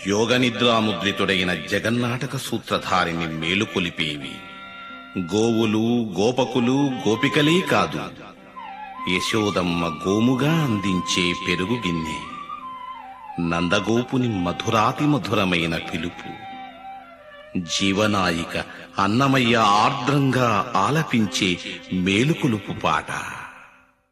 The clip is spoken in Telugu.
యోగ నిద్రాముద్రితుడైన జగన్నాటక సూత్రధారిని మేలుకొలిపేవి గోవులు, గోపకులు, గోపికలే కాదు, యశోదమ్మ గోముగా అందించే పెరుగు గిన్నె, నందగోపుని మధురాతి మధురమైన పిలుపు, జీవనాయిక అన్నమయ్య ఆర్ద్రంగా ఆలపించే మేలుకొలుపు పాట.